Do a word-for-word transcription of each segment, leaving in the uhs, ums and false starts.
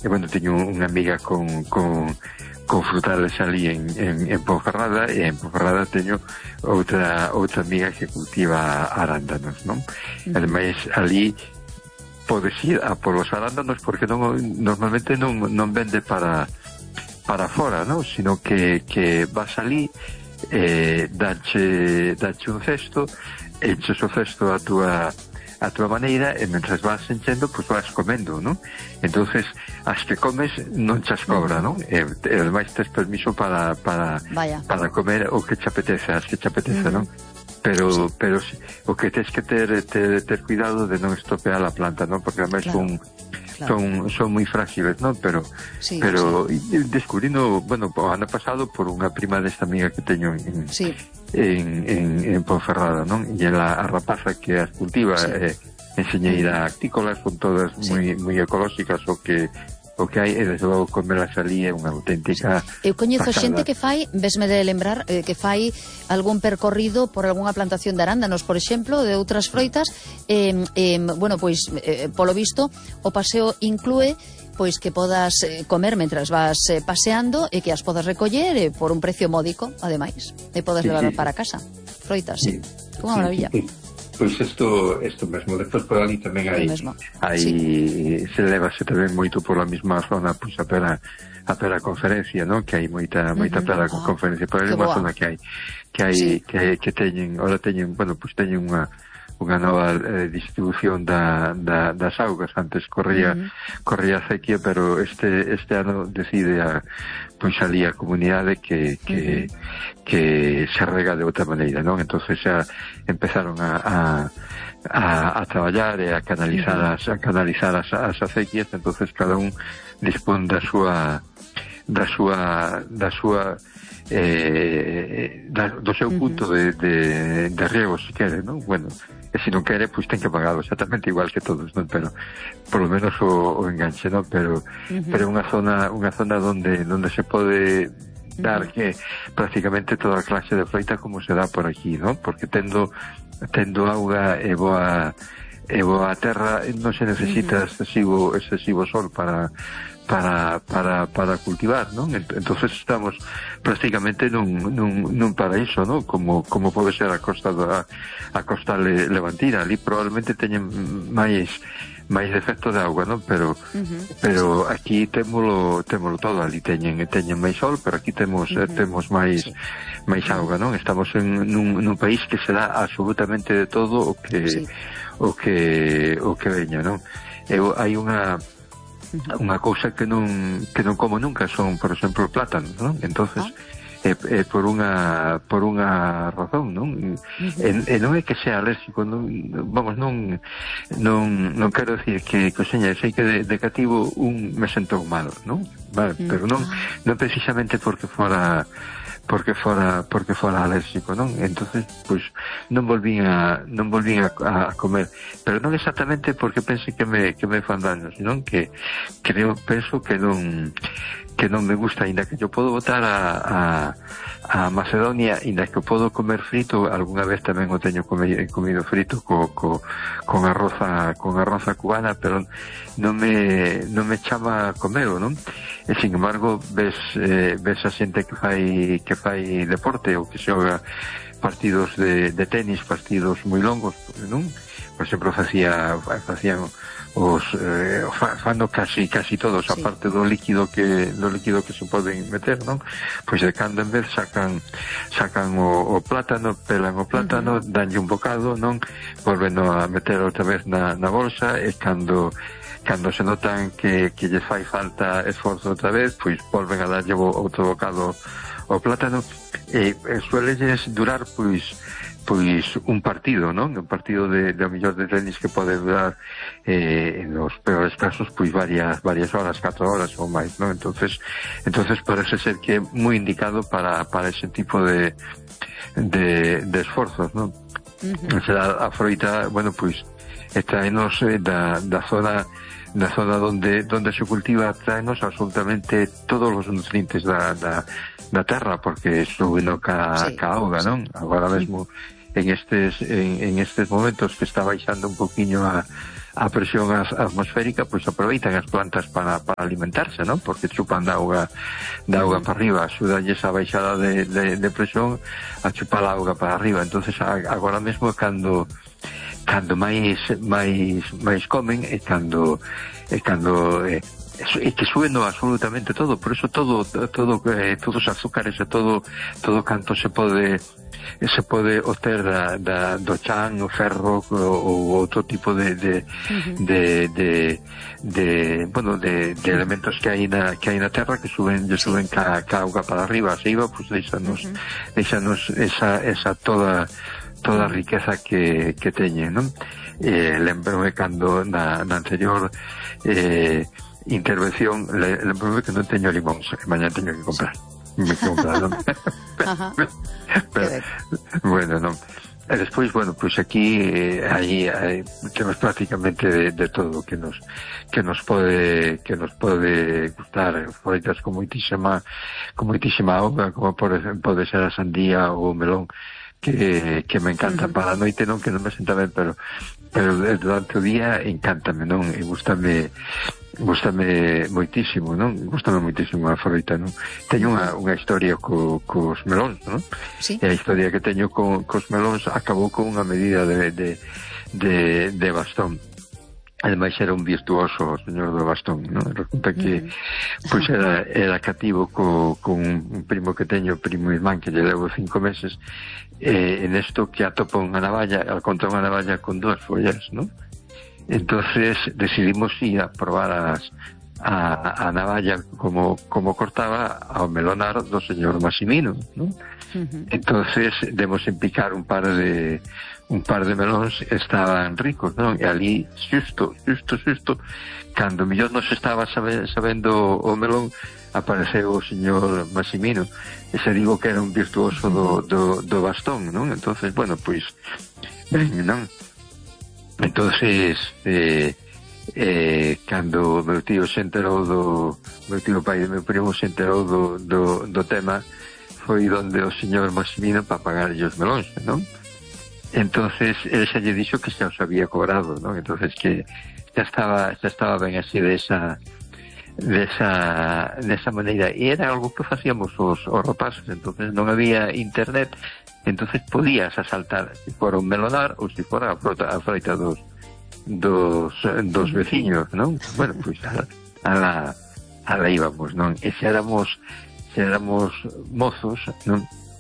e bueno, teño unha amiga con, con, con frutales ali en, en, en Ponferrada, e en Ponferrada teño outra outra amiga que cultiva arándanos, non? Uh-huh. Ademais, ali podes ir a polos arándanos porque non, normalmente non, non vende para para fora, non? Sino que, que vas ali, eh, dache, dache un cesto, enches o cesto a túa a túa maneira, e mentras vas enchendo, pois vas comendo, non? Entonces, as que comes non chas cobra, non? E, e ademais tes permiso para para Vaya. para comer o que che apetece, as que che apetece, uh-huh. non? Pero, sí. pero o que tens que ter, ter, ter cuidado de non estropear a planta, non? Porque ademais claro. son Claro. son son moi frágiles, non? Pero sí, pero sí. descubrindo, bueno, o ano pasado por unha prima desta amiga que teño en sí. en, en, en Ponferrada, non? E ela, a rapaza que as cultiva, sí. eh, enseñeira actícolas, son todas sí. moi moi ecolóxicas, o que o que hai, e desde logo comelas ali é unha auténtica eu coñezo pasada. Xente que fai, vesme de lembrar, eh, que fai algún percorrido por algunha plantación de arándanos, por exemplo, de outras froitas, eh, eh, bueno, pois eh, polo visto o paseo inclúe pois que podas eh, comer mentras vas eh, paseando, e que as podas recoller eh, por un precio módico, ademais, e podas sí, levar sí. para casa froitas, sí, sí. Unha maravilla. Sí, sí. Pois isto, isto mesmo, despois por ali tamén hai, hai sí. se levase tamén moito por a mesma zona, pois a pera, a pera conferencia, non? Que hai moita, moita uh-huh. pera oh, conferencia, por ali unha zona que hai, que hai, sí. que, que teñen, ora teñen, bueno, pois teñen unha, unha nova eh, distribución da, da, das augas, antes corría, uh-huh. corría a sequía, pero este, este ano decide a, pois ali a comunidade que, que, uh-huh. que se rega de outra maneira, non? Entonces xa empezaron a, a, a, a traballar e a canalizar uh-huh. as, a canalizar as, as acequias, entonces cada un dispón da súa da súa da súa eh, da, do seu punto uh-huh. de, de, de riego, se quere, non? Bueno, e se non quere, pois ten que pagalo exactamente igual que todos, non? Pero por lo menos o, o enganche, non? Pero uh-huh. pero unha zona unha zona onde onde se pode dar uh-huh. que prácticamente toda a clase de froita como se dá por aquí, non? Porque tendo tendo auga e boa e boa terra non se necesita uh-huh. excesivo excesivo sol para para para para cultivar, non? Entonces estamos prácticamente nun nun nun paraíso, non? Como como pode ser a costa da a costa le, levantina, ali probablemente teñen máis máis defecto de auga, non? Pero uh-huh. pero aquí témolo témolo todo, ali teñen teñen máis sol, pero aquí temos uh-huh. temos máis sí. máis auga, non? Estamos en nun nun país que se dá absolutamente de todo o que sí. o que o que veña, non? Eu hai unha unha cousa que non que non como nunca son, por exemplo, plátanos, non? Entonces é, é por unha por unha razón, non? Uh-huh. E, e non é que sea alérgico, non, vamos, non non non quero decir que, que seña, sei que de, de cativo un me sentou mal, non? Vale, uh-huh. pero non non precisamente porque fora porque fora porque fora alérxico, non? Entonces, pois non volvín a non volvín a, a comer, pero non exactamente porque pense que me que me fan daño, senón que creo penso que non que non me gusta, ainda que yo podo botar a a a Macedonia, ainda que podo comer frito, algunha vez tamén o teño comido, comido frito co, co, con arroza con arroza cubana, pero non me non me chama a comelo, non? E sin embargo ves eh, ves a xente que fai que fai deporte ou que xoga partidos de, de tenis, partidos moi longos, non? Por exemplo, facía facían os eh, fando casi casi todos, sí. aparte do líquido que do líquido que se poden meter, non? Pois de cando en vez sacan sacan o, o plátano, pelan o plátano, uh-huh. danlle un bocado, non? Volven a meter outra vez na, na bolsa, e cando cando se notan que, que lles fai falta esforzo outra vez, pois volven a darlle outro bocado ao plátano, e, e suelelles durar pois pois un partido, non? Un partido de, de a mellor de tenis que pode durar eh, en los peores casos pois varias varias horas, catro horas ou máis, non? Entonces, entonces parece ser que é moi indicado para para ese tipo de de, de esforzos, non? Uh-huh. O sea, a froita, bueno, pois traenos eh, da, da zona da zona donde donde se cultiva, traenos absolutamente todos os nutrientes da, da, da terra, porque subindo ca, sí, ca auga, non? Agora mesmo en estes en, en estes momentos que está baixando un poquinho a, a presión atmosférica, pois aproveitan as plantas para, para alimentarse, non? Porque chupan da auga, da auga para arriba, axúdalles a baixada de, de, de presión a chupar a auga para arriba. Entonces agora mesmo cando cando máis máis máis comen e cando e cando eh, e que suben absolutamente todo, por eso todo todo eh, todos os azúcares e todo todo canto se pode se pode obter da, da, do chan, o ferro ou outro tipo de de, uh-huh. de, de, de bueno, de, de elementos que hai na que hai na terra que suben, lle suben ca, ca auga para arriba, a seiva, pois pues, deixanos uh-huh. deixanos esa esa toda toda a riqueza que, que teñen, non? Eh, lembrome cando na, na anterior eh, intervención le, lembrome que non teño limóns, que mañá teño que comprar me compraron. Pero, bueno, non. E despois, bueno, pois pues aquí eh, aí, aí temos prácticamente de, de todo que nos que nos pode que nos pode gustar, froitas con moitísima con moitísima auga, como por exemplo pode ser a sandía ou o melón, que, que me encanta. Uh-huh. Para a noite non, que non me senta ben, pero pero durante o día encántame, non? E gústame gústame moitísimo, non? Gústame moitísimo a froita, non? Teño unha, unha historia co, cos melóns, non? Sí. E a historia que teño co, cos melóns acabou con unha medida de, de, de, de bastón. Ademais era un virtuoso o señor do bastón, non? Resulta que mm. pois era, era cativo co, con un primo que teño, primo irmán, que lle levo cinco meses, e en esto que atopa unha navalla, al contra unha navalla con dúas follas, non? Entonces decidimos ir a probar as, a, a navalla como, como cortaba ao melonar do señor Massimino, non? Uh-huh. Entonces demos en picar un par de un par de melóns, estaban ricos, non? E ali, xusto, xusto, xusto, cando millón nos estaba sabe, sabendo o melón, apareceu o señor Massimino, e se digo que era un virtuoso do, do, do bastón, non? Entonces, bueno, pois, ben, non? Entonces, eh, eh, cando meu tío se enterou do meu tío pai e meu primo se enterou do, do, do tema, foi donde o señor Massimino para pagarlle os melóns, non? Entonces ele xa lle dixo que xa os había cobrado, non? Entonces que xa estaba xa estaba ben así de esa de esa, de esa maneira, e era algo que facíamos os, os rapaces. Entonces non había internet, entonces podías asaltar se fora un melonar ou se fora a frota, a froita dos dos, dos veciños, non? Bueno, pois pues, a, a la a la íbamos, non? E se éramos se éramos mozos, non?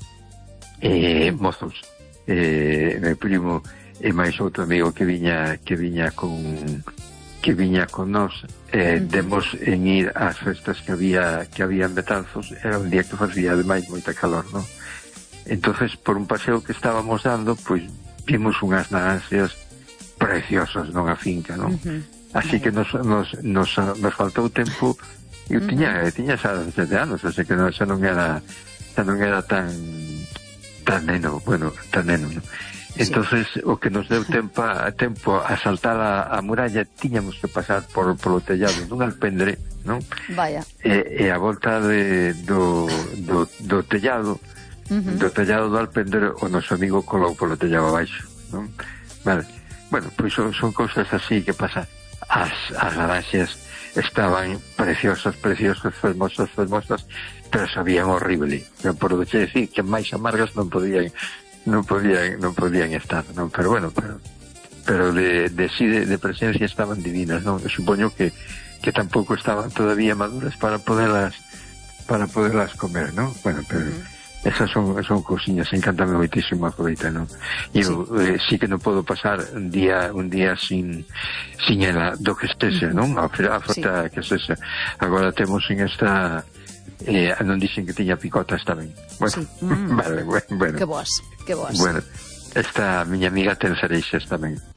Eh, mozos eh, meu primo e máis outro amigo que viña que viña con que viña con nós, eh, demos en ir ás festas que había que había en Betanzos. Era un día que facía ademais moita calor, non? Entonces, por un paseo que estábamos dando, pois vimos unhas naranxas preciosas, non, a finca, non? Uh-huh. Así que nos, nos, nos, nos faltou tempo. Eu uh-huh. tiña, tiña xa sete anos, así que non, xa non era xa non era tan tan neno, bueno, tan neno, non? Entonces, sí. O que nos deu tempo a tempo a saltar a, a muralla, tiñamos que pasar por polo tellado dun alpendre, non? Vaya. E, e a volta de, do, do, do tellado, uh-huh. do tellado do alpendre, o noso amigo colou polo tellado abaixo, non? Vale. Bueno, pois son, son cousas así que pasan. As, as naranxas estaban preciosas, preciosas, fermosas, fermosas, pero sabían horrible. Por deixe decir que máis amargas non podían non podían non podían estar, non, pero bueno, pero pero de de sí de, de presencia estaban divinas, non? Eu supoño que que tampouco estaban todavía maduras para poderlas para poderlas comer, non? Bueno, pero uh-huh. esas son son cousiñas, encántame moitísimo a froita, non? E eu sí. Eh, sí que non podo pasar un día un día sin sin ela do que estese, uh-huh. non? A, a frota sí. que estese. Agora temos en esta eh, non dixen que tiña picotas tamén. Bueno, sí. mm. vale, bueno, bueno. Que boas, que boas. Bueno, esta miña amiga ten cereixas tamén.